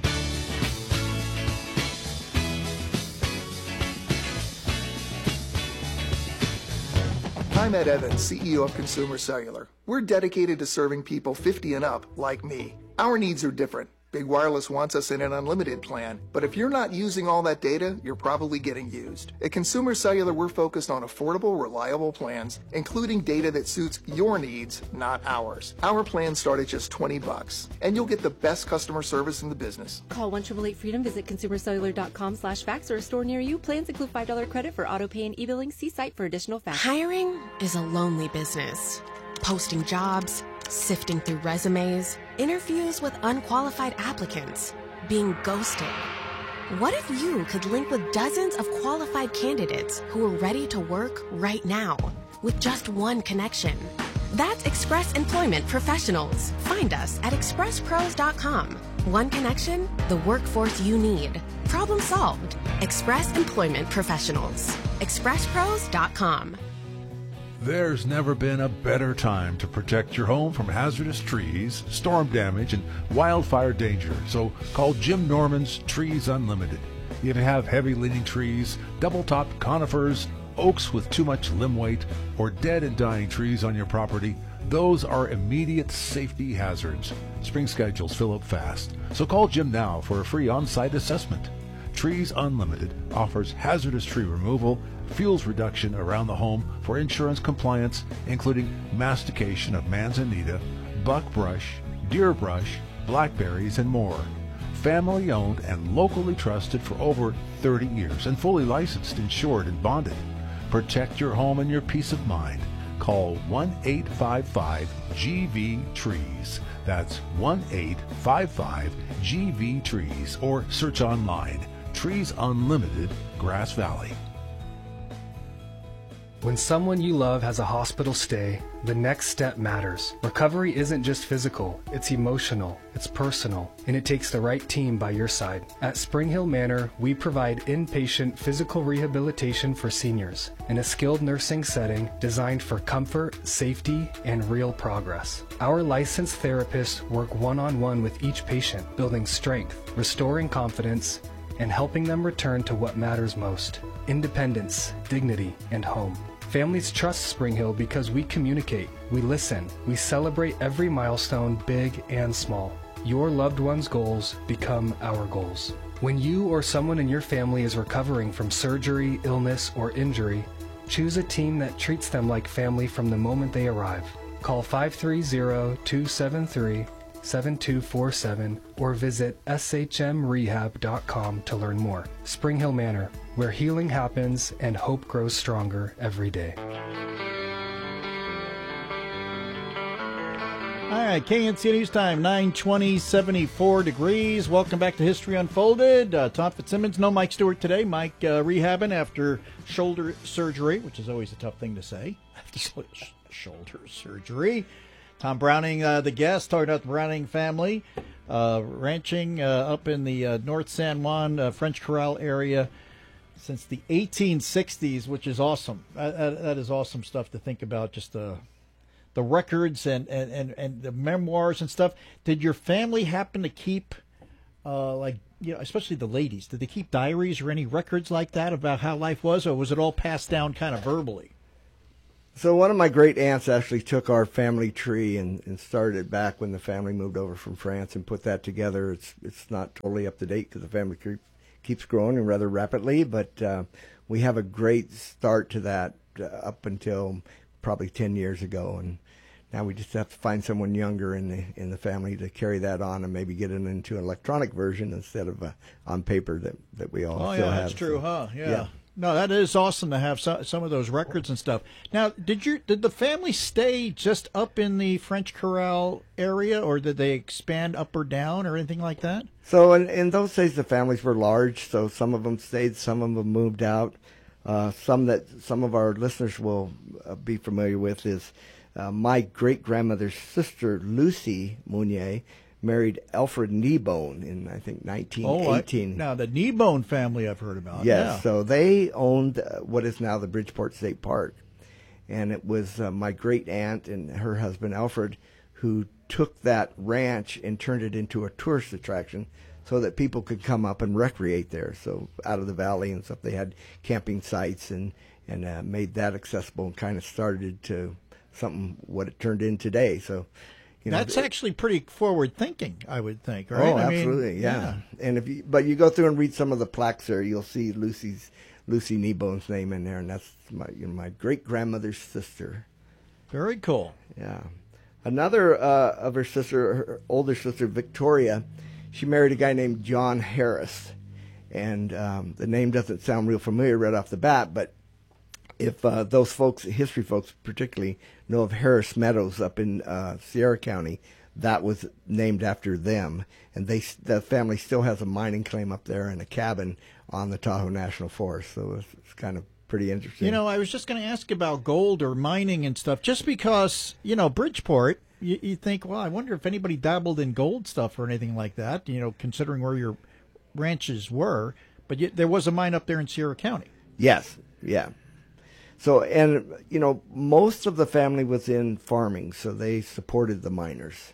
I'm Ed Evans, C E O of Consumer Cellular. We're dedicated to serving people fifty and up, like me. Our needs are different. Big Wireless wants us in an unlimited plan, but if you're not using all that data, you're probably getting used. At Consumer Cellular, we're focused on affordable, reliable plans, including data that suits your needs, not ours. Our plans start at just twenty bucks, and you'll get the best customer service in the business. Call one eight eight eight freedom, visit consumer cellular dot com slash fax or a store near you. Plans include five dollars credit for auto pay and e-billing. See site for additional facts. Hiring is a lonely business. Posting jobs, sifting through resumes, interviews with unqualified applicants, being ghosted. What if you could link with dozens of qualified candidates who are ready to work right now with just one connection? That's Express Employment Professionals. Find us at express pros dot com. One connection, the workforce you need. Problem solved. Express Employment Professionals. express pros dot com. There's never been a better time to protect your home from hazardous trees, storm damage, and wildfire danger. So call Jim Norman's Trees Unlimited. If you have heavy-leaning trees, double-topped conifers, oaks with too much limb weight, or dead and dying trees on your property, those are immediate safety hazards. Spring schedules fill up fast. So call Jim now for a free on-site assessment. Trees Unlimited offers hazardous tree removal, fuels reduction around the home for insurance compliance, including mastication of manzanita, buckbrush, deer brush, blackberries, and more. Family owned and locally trusted for over thirty years and fully licensed, insured, and bonded. Protect your home and your peace of mind. Call one eight five five G V trees. That's one eight five five G V trees or search online. Trees Unlimited, Grass Valley. When someone you love has a hospital stay, the next step matters. Recovery isn't just physical, it's emotional, it's personal, and it takes the right team by your side. At Spring Hill Manor, we provide inpatient physical rehabilitation for seniors in a skilled nursing setting designed for comfort, safety, and real progress. Our licensed therapists work one-on-one with each patient, building strength, restoring confidence, and helping them return to what matters most: independence, dignity, and home. Families trust Spring Hill because we communicate, we listen, we celebrate every milestone, big and small. Your loved one's goals become our goals. When you or someone in your family is recovering from surgery, illness, or injury, choose a team that treats them like family from the moment they arrive. Call five three zero, two seven three, seven two four seven or visit S H M rehab dot com to learn more. Spring Hill Manor, where healing happens and hope grows stronger every day. All right, K N C News Time, nine twenty, seventy-four degrees. Welcome back to History Unfolded. Uh, Tom Fitzsimmons, no Mike Stewart today. Mike uh, rehabbing after shoulder surgery, which is always a tough thing to say, after shoulder surgery. Tom Browning, uh, the guest, talking about the Browning family, uh, ranching uh, up in the uh, North San Juan, uh, French Corral area since the eighteen sixties, which is awesome. Uh, that, that is awesome stuff to think about, just the the records and, and, and, and the memoirs and stuff. Did your family happen to keep, uh, like, you know, especially the ladies, did they keep diaries or any records like that about how life was, or was it all passed down kind of verbally? So one of my great aunts actually took our family tree and, and started it back when the family moved over from France and put that together. It's it's not totally up to date because the family tree keeps growing and rather rapidly, but uh, we have a great start to that uh, up until probably ten years ago, and now we just have to find someone younger in the in the family to carry that on and maybe get it into an electronic version instead of uh, on paper that, that we all oh, still yeah, have. that's true, so, huh? Yeah. yeah. No, that is awesome to have some, some of those records and stuff. Now, did you did the family stay just up in the French Corral area, or did they expand up or down or anything like that? So in, in those days, the families were large, so some of them stayed, some of them moved out. Uh, some that some of our listeners will uh, be familiar with is uh, my great-grandmother's sister, Lucy Mounier, married Alfred Kneebone in, I think, nineteen eighteen. Oh, I, now, the Kneebone family I've heard about. Yes, yeah. so they owned uh, what is now the Bridgeport State Park. And it was uh, my great-aunt and her husband, Alfred, who took that ranch and turned it into a tourist attraction so that people could come up and recreate there. So out of the valley and stuff, they had camping sites and, and uh, made that accessible and kind of started to something what it turned in today. So, you know, That's it, actually pretty forward-thinking, I would think, right? Oh, I mean, absolutely, yeah. yeah. And if you, but you go through and read some of the plaques there, you'll see Lucy's Lucy Kneebone's name in there, and that's my you know, my great-grandmother's sister. Very cool. Yeah. Another uh, of her sister, her older sister, Victoria, she married a guy named John Harris. And um, the name doesn't sound real familiar right off the bat, but if uh, those folks, history folks particularly, know of Harris Meadows up in uh, Sierra County, that was named after them. And they, the family still has a mining claim up there and a cabin on the Tahoe National Forest. So it's, it's kind of pretty interesting. You know, I was just going to ask about gold or mining and stuff, just because, you know, Bridgeport, you, you think, well, I wonder if anybody dabbled in gold stuff or anything like that, you know, considering where your ranches were. But you, there was a mine up there in Sierra County. Yes, yeah. So, and, you know, most of the family was in farming, so they supported the miners.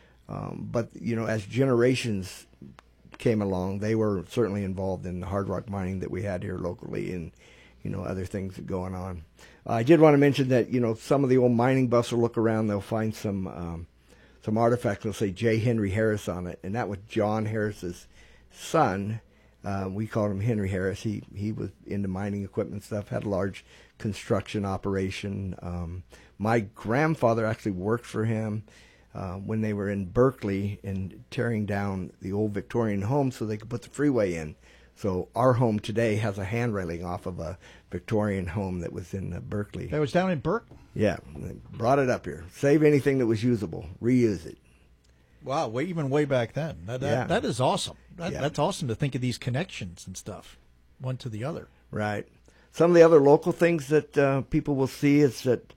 Um, but, you know, as generations came along, they were certainly involved in the hard rock mining that we had here locally and, you know, other things going on. Uh, I did want to mention that, you know, some of the old mining buffs will look around, they'll find some um, some artifacts, they'll say J. Henry Harris on it, and that was John Harris's son. Uh, we called him Henry Harris. He he was into mining equipment stuff, had a large construction operation. Um, my grandfather actually worked for him Uh, when they were in Berkeley and tearing down the old Victorian home so they could put the freeway in. So our home today has a hand railing off of a Victorian home that was in uh, Berkeley. That was down in Berkeley? Yeah. They brought it up here. Save anything that was usable. Reuse it. Wow, way, even way back then. That, that, Yeah. that is awesome. That, Yeah. That's awesome to think of these connections and stuff, one to the other. Right. Some of the other local things that uh, people will see is that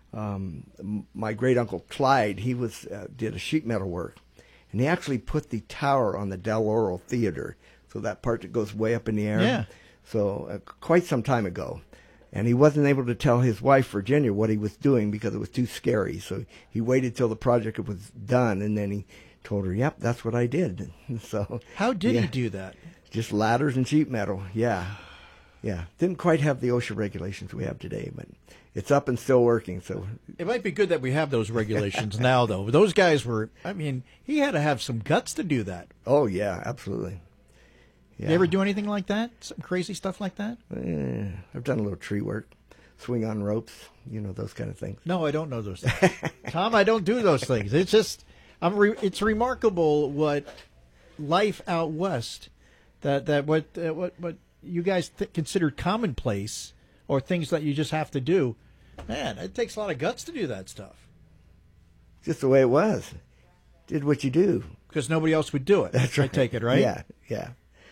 Um, my great uncle Clyde, he was uh, did a sheet metal work, and he actually put the tower on the Del Oro Theater, so that part that goes way up in the air. Yeah. So uh, quite some time ago, and he wasn't able to tell his wife Virginia what he was doing because it was too scary. So he waited till the project was done, and then he told her, "Yep, that's what I did." So how did yeah, he do that? Just ladders and sheet metal. Yeah, yeah. Didn't quite have the OSHA regulations we have today, but it's up and still working. So it might be good that we have those regulations now, though. Those guys were, I mean, he had to have some guts to do that. Oh, yeah, absolutely. Yeah. You ever do anything like that? Some crazy stuff like that? Eh, I've done a little tree work, swing on ropes, you know, those kind of things. No, I don't know those things. Tom, I don't do those things. It's just, I'm re- it's remarkable what life out west, that, that what, uh, what, what you guys th- consider commonplace or things that you just have to do. Man, it takes a lot of guts to do that stuff. Just the way it was. Did what you do. Because nobody else would do it. That's right. I take it, right? Yeah, yeah.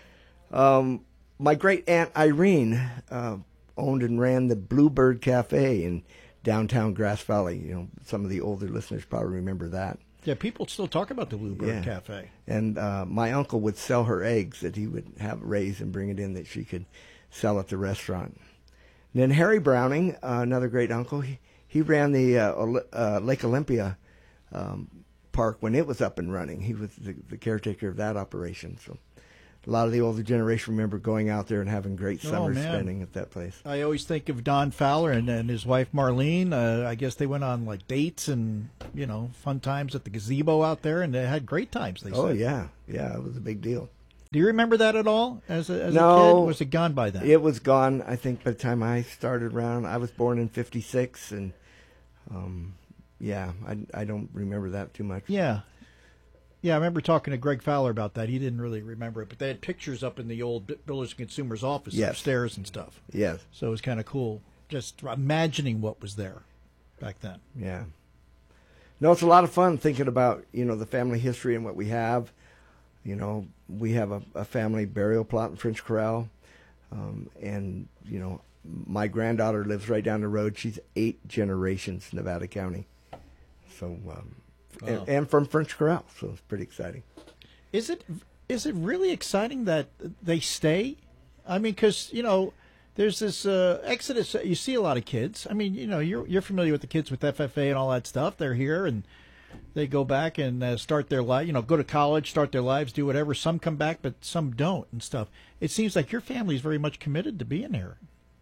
Um, my great-aunt Irene uh, owned and ran the Bluebird Cafe in downtown Grass Valley. You know, some of the older listeners probably remember that. Yeah, people still talk about the Bluebird Yeah. Cafe. And uh, my uncle would sell her eggs that he would have raised and bring it in that she could sell at the restaurant. And then Harry Browning, uh, another great uncle, he, he ran the uh, Oli- uh, Lake Olympia um, park when it was up and running. He was the, the caretaker of that operation. So a lot of the older generation remember going out there and having great Oh, summers man. spending at that place. I always think of Don Fowler and, and his wife Marlene. Uh, I guess they went on like dates and, you know, fun times at the gazebo out there, and they had great times, they Oh, said. yeah. Yeah, it was a big deal. Do you remember that at all as a, as no, a kid? Was it gone by then? It was gone, I think, by the time I started around. I was born in fifty-six, and, um, yeah, I, I don't remember that too much. Yeah. Yeah, I remember talking to Greg Fowler about that. He didn't really remember it, but they had pictures up in the old Builders and Consumers office Yes. upstairs and stuff. Yes. So it was kind of cool just imagining what was there back then. Yeah. No, it's a lot of fun thinking about, you know, the family history and what we have. You know, we have a, a family burial plot in French Corral. Um, and, you know, my granddaughter lives right down the road. She's eight generations Nevada County. So um, Wow. and, and from French Corral, so it's pretty exciting. Is it is it really exciting that they stay? I mean, because you know, there's this uh, exodus. You see a lot of kids. I mean, you know, you're you're familiar with the kids with F F A and all that stuff. They're here and they go back and uh, start their life. You know, go to college, start their lives, do whatever. Some come back, but some don't and stuff. It seems like your family is very much committed to being here.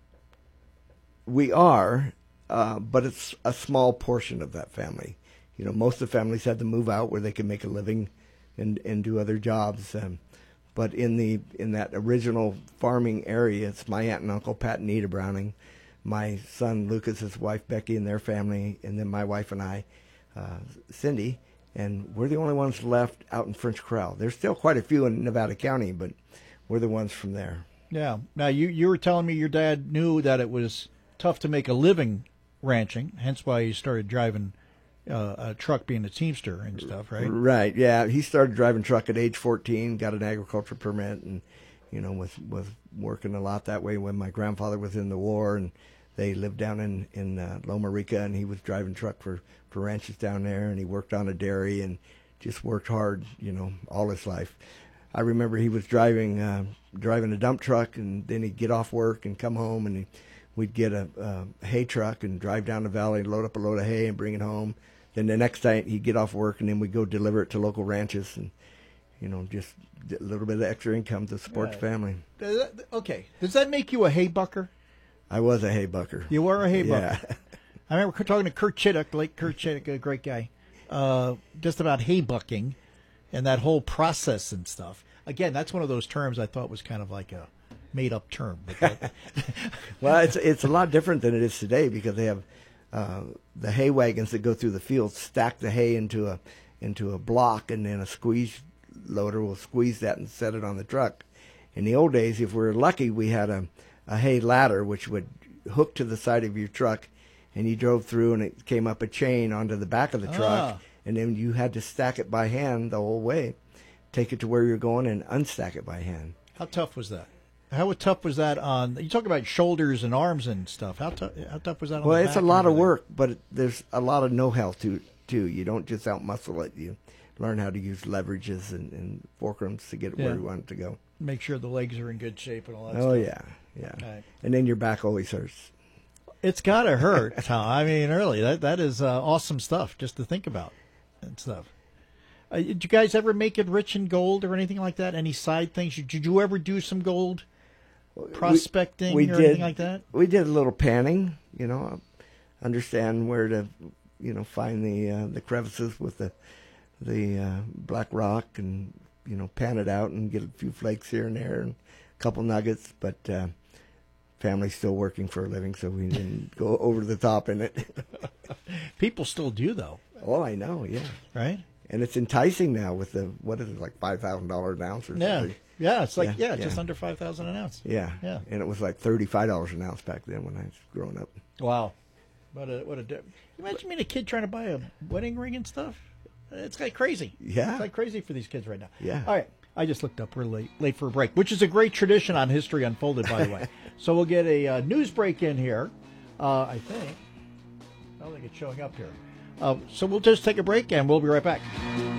We are, uh, but it's a small portion of that family. You know, most of the families had to move out where they could make a living and, and do other jobs. Um, but in the in that original farming area, it's my aunt and uncle, Pat and Nita Browning, my son Lucas, his wife Becky and their family, and then my wife and I, uh, Cindy, and we're the only ones left out in French Corral. There's still quite a few in Nevada County, but we're the ones from there. Yeah. Now, you, you were telling me your dad knew that it was tough to make a living ranching, hence why he started driving uh, a truck, being a teamster and stuff, right? Right, yeah. He started driving truck at age fourteen, got an agriculture permit, and, you know, was, was working a lot that way when my grandfather was in the war, and they lived down in, in uh, Loma Rica, and he was driving truck for, for ranches down there, and he worked on a dairy and just worked hard, you know, all his life. I remember he was driving uh, driving a dump truck, and then he'd get off work and come home, and he, we'd get a, a hay truck and drive down the valley and load up a load of hay and bring it home. Then the next night he'd get off work, and then we'd go deliver it to local ranches, and, you know, just a little bit of extra income to support Right. the family. Does that- Okay. Does that make you a hay bucker? I was a hay bucker. You were a hay Yeah. bucker. I remember talking to Kurt Chittick, late Kurt Chittick, a great guy, uh, just about hay bucking and that whole process and stuff. Again, that's one of those terms I thought was kind of like a made-up term. But that, Well, it's it's a lot different than it is today, because they have uh, the hay wagons that go through the fields, stack the hay into a into a block, and then a squeeze loader will squeeze that and set it on the truck. In the old days, if we were lucky, we had a, a hay ladder which would hook to the side of your truck, and you drove through, and it came up a chain onto the back of the truck, Ah. and then you had to stack it by hand the whole way, take it to where you're going, and unstack it by hand. how tough was that? How tough was that on? You talk about shoulders and arms and stuff. How tough? How tough was that on? Well, the it's back a lot and of everything? work, but it, there's a lot of know-how to too. You don't just out-muscle it. You learn how to use leverages and, and forkrums to get it where Yeah. you want it to go. Make sure the legs are in good shape and all that Oh, stuff. yeah, yeah. Right. And then your back always hurts. It's got to hurt, Tom. I mean, really, that that is uh, awesome stuff just to think about and stuff. Uh, did you guys ever make it rich in gold or anything like that? Any side things? Did you ever do some gold prospecting we or did, anything like that? We did a little panning, you know, understand where to, you know, find the uh, the crevices with the the uh, black rock, and, you know, pan it out and get a few flakes here and there and a couple nuggets. But uh, family's still working for a living, so we didn't go over the top in it. People still do, though. Oh, I know, yeah. Right? And it's enticing now with the, what is it, like five thousand dollars an ounce or Yeah. something? Yeah, it's like, yeah, Yeah, just yeah. under five thousand an ounce. Yeah. Yeah. And it was like thirty-five dollars an ounce back then when I was growing up. Wow. What a, what a, di- imagine being a kid trying to buy a wedding ring and stuff. It's like crazy. Yeah. It's like crazy for these kids right now. Yeah. All right. I just looked up. We're late, late for a break, which is a great tradition on History Unfolded, by the way. So we'll get a uh, news break in here, uh, I think. I don't think it's showing up here. Uh, so we'll just take a break, and we'll be right back.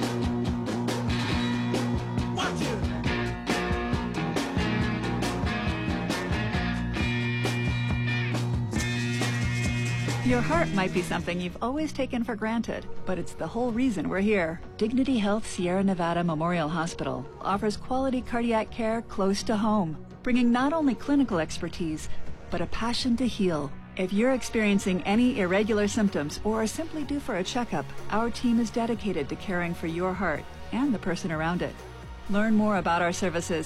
Your heart might be something you've always taken for granted, but it's the whole reason we're here. Dignity Health Sierra Nevada Memorial Hospital offers quality cardiac care close to home, bringing not only clinical expertise, but a passion to heal. If you're experiencing any irregular symptoms or are simply due for a checkup, our team is dedicated to caring for your heart and the person around it. Learn more about our services